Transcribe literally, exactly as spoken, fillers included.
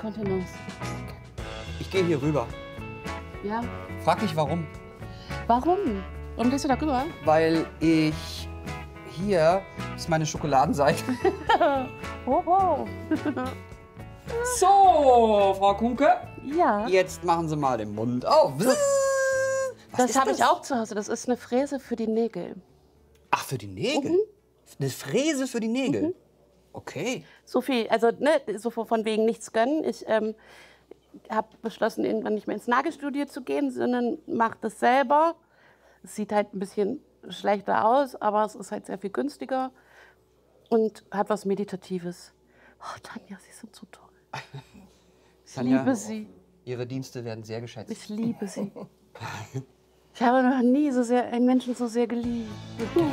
Kontenance. Ich gehe hier rüber. Ja. Frag mich warum. Warum? Warum gehst du da rüber? Weil ich hier ist meine Schokoladenseite. Oh, oh. So, Frau Kunke. Ja. Jetzt machen Sie mal den Mund auf. Was Das habe ist ich auch zu Hause. Das ist eine Fräse für die Nägel. Ach, für die Nägel? Mhm. Eine Fräse für die Nägel? Mhm. Okay. So viel, also ne, so von wegen nichts gönnen. Ich ähm, habe beschlossen, irgendwann nicht mehr ins Nagelstudio zu gehen, sondern mache das selber. Es sieht halt ein bisschen schlechter aus, aber es ist halt sehr viel günstiger und hat was Meditatives. Oh, Tanja, Sie sind so toll. Ich Tanja, liebe Sie. Ihre Dienste werden sehr geschätzt. Ich liebe Sie. Ich habe noch nie so sehr einen Menschen so sehr geliebt.